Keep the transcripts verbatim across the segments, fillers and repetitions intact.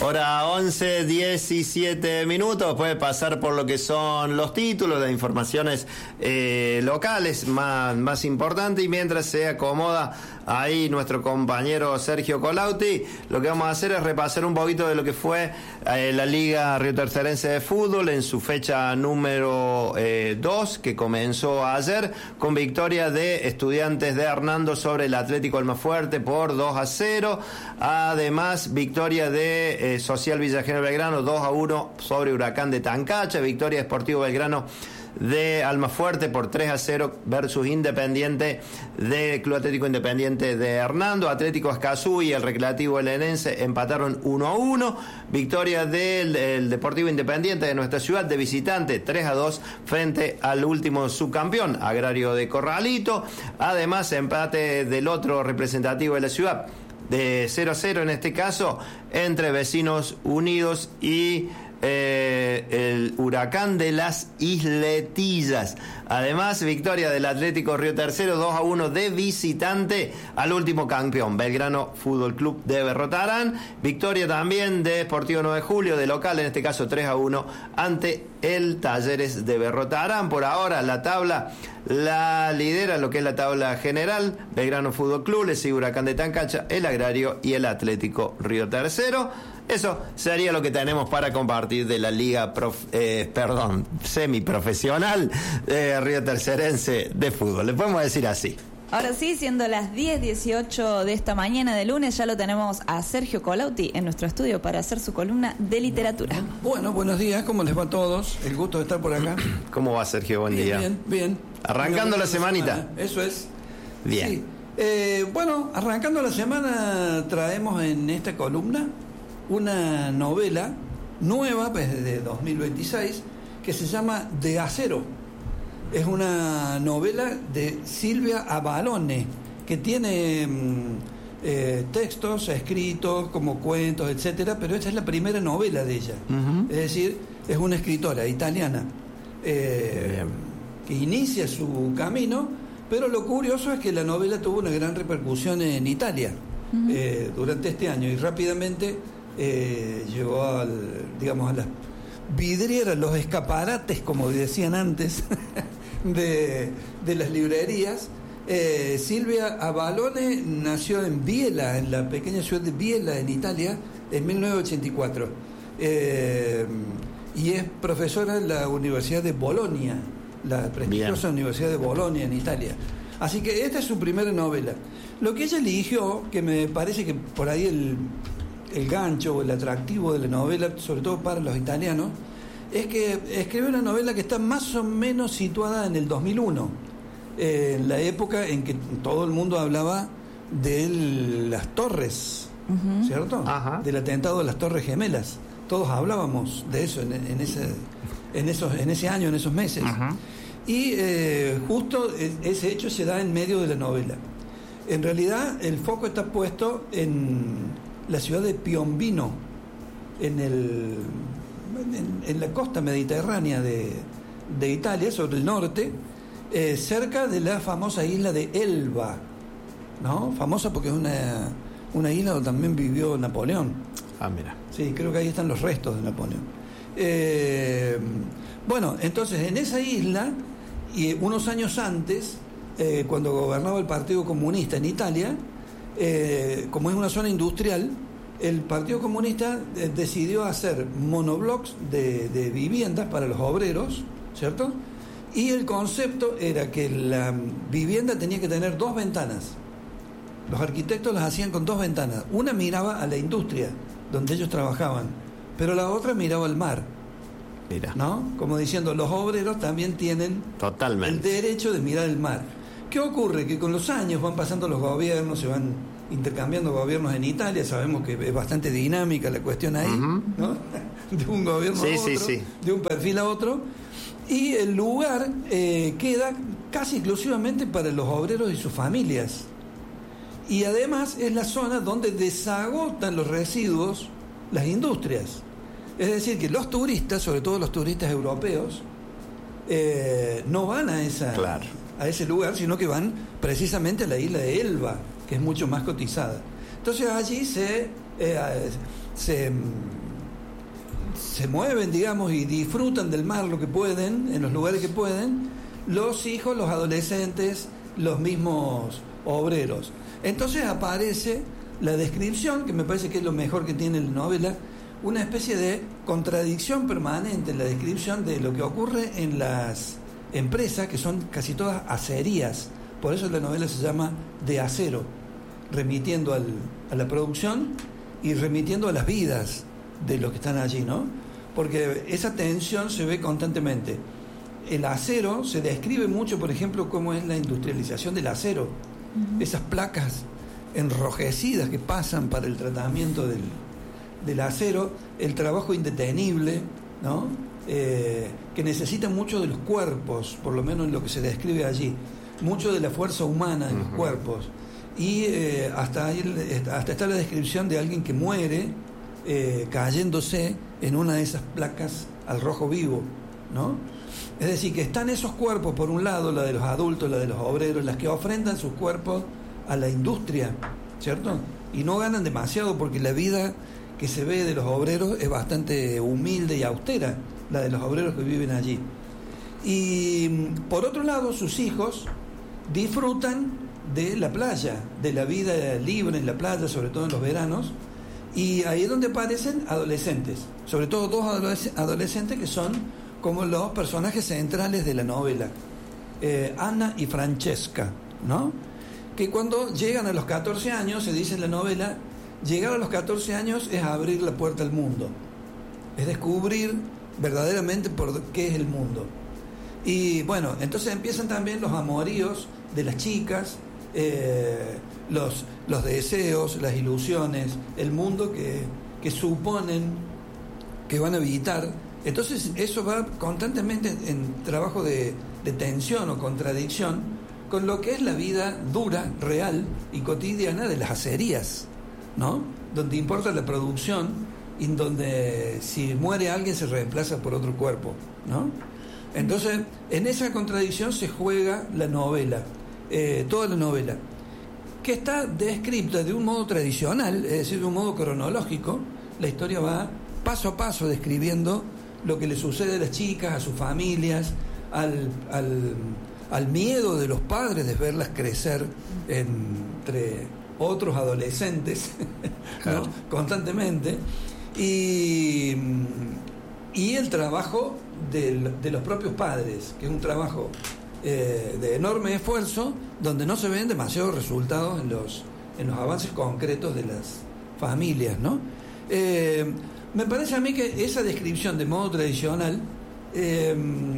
Hora once, diecisiete minutos. Puede pasar por lo que son los títulos, las informaciones eh, locales más, más importantes. Y mientras se acomoda ahí nuestro compañero Sergio Colautti, lo que vamos a hacer es repasar un poquito de lo que fue eh, la Liga Riotercerense de Fútbol en su fecha número eh, dos, que comenzó ayer con victoria de Estudiantes de Hernando sobre el Atlético Almafuerte por dos a cero. Además, victoria de eh, Social Villajeno Belgrano dos a uno sobre Huracán de Tancacha. Victoria de Sportivo Belgrano de Almafuerte por tres a cero versus Independiente de Club Atlético Independiente de Hernando. Atlético Escazú y el Recreativo Helenense empataron uno a uno. Victoria del, del Deportivo Independiente de nuestra ciudad de visitante tres a dos frente al último subcampeón, Agrario de Corralito. Además, empate del otro representativo de la ciudad de cero a cero en este caso entre Vecinos Unidos y Eh, el Huracán de las Isletillas. Además, victoria del Atlético Río Tercero dos a uno de visitante al último campeón, Belgrano Fútbol Club de Berrotarán. Victoria también de Sportivo nueve de Julio de local, en este caso tres a uno ante el Talleres de Berrotarán. Por ahora la tabla la lidera lo que es la tabla general Belgrano Fútbol Club, le sigue Huracán de Tancacha, el Agrario y el Atlético Río Tercero. Eso sería lo que tenemos para compartir de la Liga prof, eh, perdón, semiprofesional eh, riotercerense de fútbol. Le podemos decir así. Ahora sí, siendo las diez dieciocho de esta mañana de lunes, ya lo tenemos a Sergio Colautti en nuestro estudio para hacer su columna de literatura. Bueno, buenos días, ¿cómo les va a todos? El gusto de estar por acá. ¿Cómo va, Sergio? Buen bien, día. Bien, bien. Arrancando la semanita. Semana. Eso es. Bien. Sí. Eh, bueno, arrancando la semana traemos en esta columna una novela nueva, pues de dos mil veintiséis, que se llama De Acero. Es una novela de Silvia Avalone, que tiene eh, textos escritos como cuentos, etcétera, pero esta es la primera novela de ella. Uh-huh. Es decir, es una escritora italiana eh, que inicia su camino, pero lo curioso es que la novela tuvo una gran repercusión en Italia uh-huh. eh, durante este año y rápidamente Eh, llegó al, digamos, a las vidrieras, los escaparates, como decían antes, de, de las librerías. Eh, Silvia Avalone nació en Biella, en la pequeña ciudad de Biella, en Italia, en mil novecientos ochenta y cuatro. Eh, y es profesora en la Universidad de Bolonia, la prestigiosa Bien. Universidad de Bolonia, en Italia. Así que esta es su primera novela. Lo que ella eligió, que me parece que por ahí el el gancho o el atractivo de la novela, sobre todo para los italianos, es que escribe una novela que está más o menos situada en el dos mil uno, eh, en la época en que todo el mundo hablaba de las torres, uh-huh. ¿cierto? Ajá. Del atentado de las Torres Gemelas. Todos hablábamos de eso en, en, ese, en, esos, en ese año, en esos meses. Uh-huh. Y eh, justo ese hecho se da en medio de la novela. En realidad, el foco está puesto en la ciudad de Piombino, en, el, en, en la costa mediterránea de, de Italia, sobre el norte, eh, cerca de la famosa isla de Elba, ¿no? Famosa porque es una, una isla donde también vivió Napoleón. Ah, mira. Sí, creo que ahí están los restos de Napoleón. Eh, bueno, entonces en esa isla, y unos años antes, eh, cuando gobernaba el Partido Comunista en Italia, Eh, como es una zona industrial, el Partido Comunista eh, decidió hacer monoblocks de, de viviendas para los obreros, ¿cierto? Y el concepto era que la vivienda tenía que tener dos ventanas. Los arquitectos las hacían con dos ventanas. Una miraba a la industria donde ellos trabajaban, pero la otra miraba al mar. Mira. ¿No? Como diciendo, los obreros también tienen Totalmente. el derecho de mirar el mar. ¿Qué ocurre? Que con los años van pasando los gobiernos, se van intercambiando gobiernos en Italia, sabemos que es bastante dinámica la cuestión ahí, uh-huh. ¿no? De un gobierno sí, a otro, sí, sí. de un perfil a otro, y el lugar eh, queda casi exclusivamente para los obreros y sus familias. Y además es la zona donde desagotan los residuos las industrias. Es decir, que los turistas, sobre todo los turistas europeos, eh, no van a esa... Claro. a ese lugar, sino que van precisamente a la isla de Elba, que es mucho más cotizada. Entonces allí se eh, se, se mueven, digamos, y disfrutan del mar lo que pueden, en los lugares que pueden, los hijos, los adolescentes, los mismos obreros. Entonces aparece la descripción, que me parece que es lo mejor que tiene la novela, una especie de contradicción permanente en la descripción de lo que ocurre en las empresas, que son casi todas acerías. Por eso la novela se llama De Acero, remitiendo al, a la producción y remitiendo a las vidas de los que están allí, ¿no? Porque esa tensión se ve constantemente. El acero se describe mucho, por ejemplo, cómo es la industrialización del acero. Uh-huh. Esas placas enrojecidas que pasan para el tratamiento del, del acero, el trabajo indetenible, ¿no? Eh, que necesita mucho de los cuerpos, por lo menos en lo que se describe allí, mucho de la fuerza humana en uh-huh. los cuerpos. Y eh, hasta, ahí, hasta está la descripción de alguien que muere eh, cayéndose en una de esas placas al rojo vivo, ¿no? Es decir, que están esos cuerpos, por un lado, la de los adultos, la de los obreros, las que ofrendan sus cuerpos a la industria, ¿cierto? Y no ganan demasiado porque la vida que se ve de los obreros es bastante humilde y austera, la de los obreros que viven allí. Y por otro lado, sus hijos disfrutan de la playa, de la vida libre en la playa, sobre todo en los veranos, y ahí es donde aparecen adolescentes, sobre todo dos adoles- adolescentes que son como los personajes centrales de la novela, eh, Anna y Francesca, ¿no? Que cuando llegan a los catorce años, se dice en la novela, llegar a los catorce años es abrir la puerta al mundo, es descubrir verdaderamente por qué es el mundo. Y bueno, entonces empiezan también los amoríos de las chicas, eh, los, los deseos, las ilusiones, el mundo que, que suponen que van a visitar. Entonces eso va constantemente en trabajo de, de tensión o contradicción con lo que es la vida dura, real y cotidiana de las acerías, ¿no? Donde importa la producción y donde si muere alguien se reemplaza por otro cuerpo, ¿no? Entonces, en esa contradicción se juega la novela, eh, toda la novela, que está descrita de un modo tradicional, es decir, de un modo cronológico. La historia va paso a paso describiendo lo que le sucede a las chicas, a sus familias, al, al, al miedo de los padres de verlas crecer entre otros adolescentes, claro. ¿no? Constantemente, y, y el trabajo de, de los propios padres, que es un trabajo eh, de enorme esfuerzo, donde no se ven demasiados resultados en los, en los avances concretos de las familias, ¿no? Eh, me parece a mí que esa descripción de modo tradicional eh,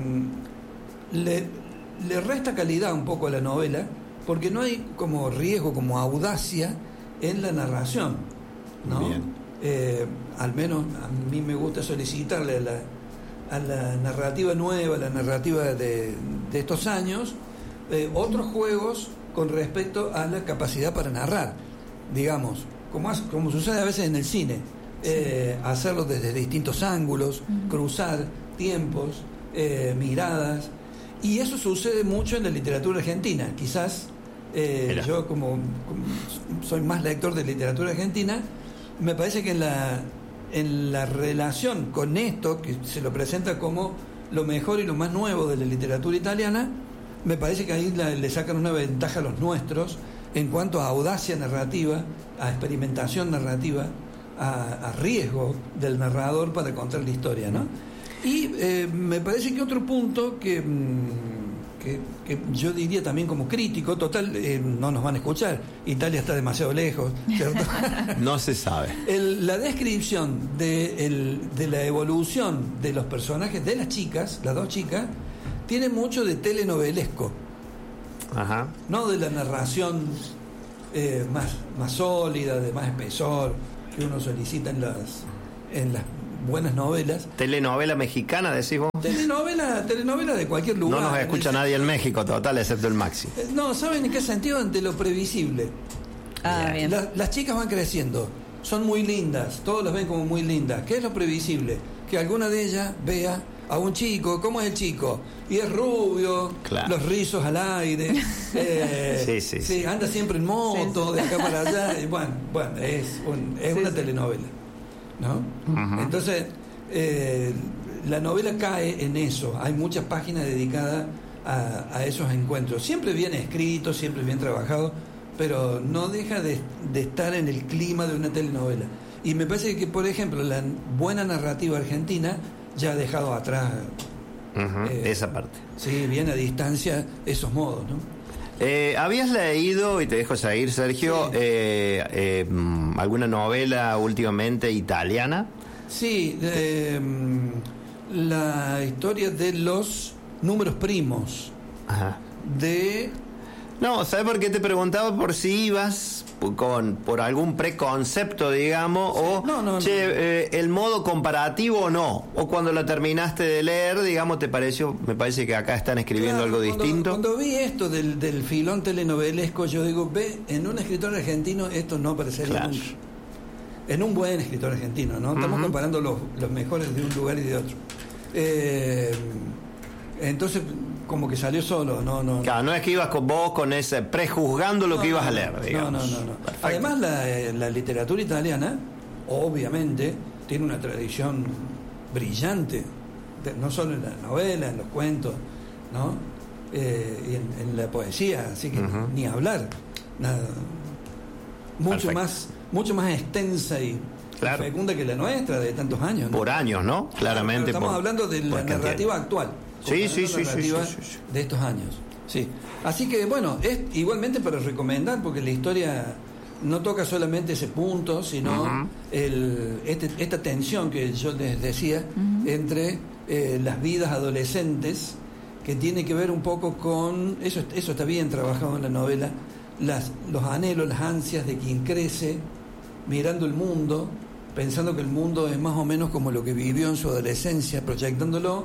le, le resta calidad un poco a la novela, porque no hay como riesgo, como audacia en la narración, ¿no? Eh, al menos a mí me gusta solicitarle a la, a la narrativa nueva, a la narrativa de, de estos años, eh, otros juegos con respecto a la capacidad para narrar, digamos, como, como sucede a veces en el cine, eh, hacerlo desde distintos ángulos, uh-huh. cruzar tiempos, eh, miradas, y eso sucede mucho en la literatura argentina. Quizás eh, yo como, como soy más lector de literatura argentina, me parece que en la, en la relación con esto, que se lo presenta como lo mejor y lo más nuevo de la literatura italiana, me parece que ahí la, le sacan una ventaja a los nuestros en cuanto a audacia narrativa, a experimentación narrativa, a, a riesgo del narrador para contar la historia, ¿no? Y eh, me parece que otro punto que, que, que yo diría también como crítico, total, eh, no nos van a escuchar, Italia está demasiado lejos, ¿cierto? No se sabe. El, la descripción de, el, de la evolución de los personajes de las chicas, las dos chicas, tiene mucho de telenovelesco. Ajá. No de la narración eh, más, más sólida, de más espesor, que uno solicita en las, en las buenas novelas. ¿Telenovela mexicana, decís vos? Telenovela, telenovela de cualquier lugar. No nos escucha nadie en México, total, excepto el Maxi. No, ¿saben en qué sentido? Ante lo previsible. Ah, bien. La, las chicas van creciendo, son muy lindas, todos las ven como muy lindas. ¿Qué es lo previsible? Que alguna de ellas vea a un chico, ¿cómo es el chico? Y es rubio, claro. Los rizos al aire, eh, sí, sí, sí, anda siempre en moto, sí, sí. De acá para allá. Y bueno, bueno, es, un, es sí, una sí. telenovela. ¿no? Uh-huh. Entonces, eh, la novela cae en eso. Hay muchas páginas dedicadas a, a esos encuentros. Siempre bien escrito, siempre bien trabajado, pero no deja de, de estar en el clima de una telenovela. Y me parece que, por ejemplo, la buena narrativa argentina ya ha dejado atrás uh-huh, eh, esa parte. Sí, bien a distancia esos modos, ¿no? Eh, ¿Habías leído, y te dejo seguir, Sergio, Sí. eh, eh, alguna novela últimamente italiana? Sí, eh, la historia de los números primos. Ajá. De... No, ¿sabes por qué te preguntaba? Por si ibas con por algún preconcepto, digamos, Sí. o No, no, che, no. eh, el modo comparativo o no, o cuando la terminaste de leer, digamos, te pareció, me parece que acá están escribiendo Claro, algo cuando, distinto. Cuando vi esto del, del filón telenovelesco, yo digo, ve, en un escritor argentino esto no aparecería Claro. nunca. En un buen escritor argentino, ¿no? Estamos Ujú. comparando los, los mejores de un lugar y de otro. Eh, entonces, como que salió solo, no, no. Claro, no es que ibas con vos con ese prejuzgando lo No, que ibas no, a leer, no, digamos. No, no, no. Perfecto. Además, la, eh, la literatura italiana, obviamente, tiene una tradición brillante, de- no solo en la novela, en los cuentos, ¿no? Eh, y en, en la poesía, así que Ujú. ni hablar. Nada. Mucho Perfecto. más, mucho más extensa y Claro. fecunda que la nuestra de tantos años, ¿no? Por años, ¿no? Claramente. Pero estamos por- hablando de por la cantidad. narrativa actual. Sí, comparando sí, sí, sí, narrativa sí, sí, sí. de estos años. Sí. Así que bueno, es igualmente para recomendar, porque la historia no toca solamente ese punto, sino Ujú. el, este- esta tensión que yo les decía Ujú. entre eh, las vidas adolescentes, que tiene que ver un poco con, eso, eso está bien trabajado en la novela, las, los anhelos, las ansias de quien crece mirando el mundo, pensando que el mundo es más o menos como lo que vivió en su adolescencia, proyectándolo,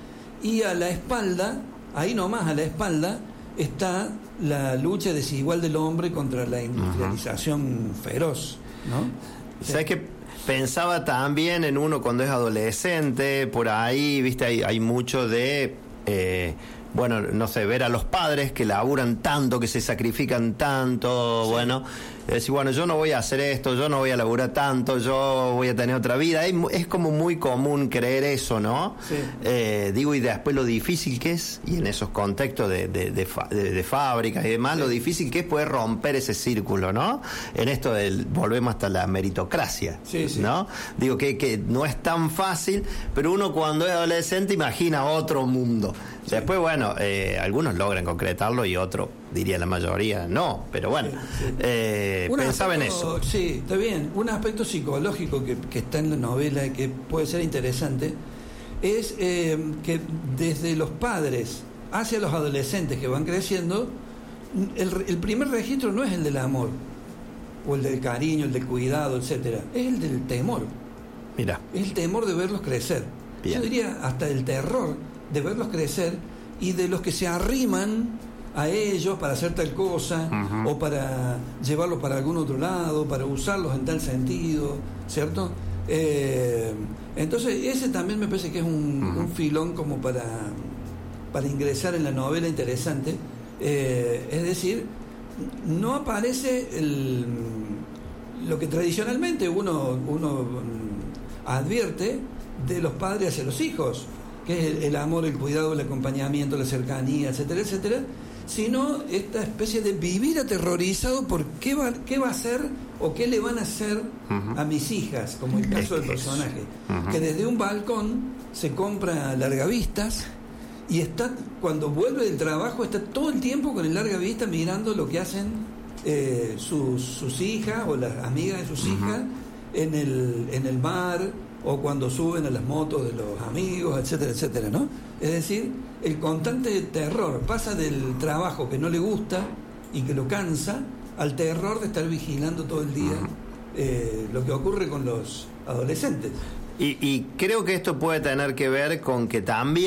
y a la espalda, ahí nomás a la espalda, está la lucha desigual del hombre contra la industrialización feroz, ¿no? ¿Sabes qué? Pensaba también en uno cuando es adolescente, por ahí, viste, hay, hay mucho de, eh, bueno, no sé, ver a los padres que laburan tanto, que se sacrifican tanto, bueno, decir, bueno, yo no voy a hacer esto, yo no voy a laburar tanto, yo voy a tener otra vida. Es, mu- es como muy común creer eso, ¿no? Sí. Eh, digo, y después lo difícil que es, y en esos contextos de, de, de, fa- de- de fábricas y demás, lo difícil que es poder romper ese círculo, ¿no? En esto del, volvemos hasta la meritocracia, Sí, sí. ¿no? Digo que, que no es tan fácil, pero uno cuando es adolescente imagina otro mundo. Después, bueno, eh, algunos logran concretarlo y otros, diría la mayoría, no, pero bueno, Sí, sí. eh, Un pensaba en aspecto- eso. Sí, está bien. Un aspecto psicológico que, que está en la novela y que puede ser interesante es eh, que desde los padres hacia los adolescentes que van creciendo, el, el primer registro no es el del amor o el del cariño, el del cuidado, etcétera, es el del temor. Mira, Es el temor de verlos crecer. Bien. Yo diría hasta el terror de verlos crecer y de los que se arriman a ellos para hacer tal cosa Ujú. o para llevarlos para algún otro lado, para usarlos en tal sentido, ¿cierto? Eh, entonces ese también me parece que es un, Ujú. un filón como para, para ingresar en la novela interesante. Eh, es decir, no aparece el, lo que tradicionalmente uno, uno mm, advierte de los padres hacia los hijos, que es el, el amor, el cuidado, el acompañamiento, la cercanía, etcétera, etcétera, sino esta especie de vivir aterrorizado por qué va, qué va a hacer o qué le van a hacer Ujú. a mis hijas, como el caso del Es- personaje, Ujú. que desde un balcón se compra largavistas y está, cuando vuelve del trabajo, está todo el tiempo con el largavista mirando lo que hacen eh, sus, sus hijas o las amigas de sus Ujú. hijas en el, en el mar o cuando suben a las motos de los amigos, etcétera, etcétera, ¿no? Es decir, el constante terror pasa del trabajo que no le gusta y que lo cansa al terror de estar vigilando todo el día eh, lo que ocurre con los adolescentes. y, y creo que esto puede tener que ver con que también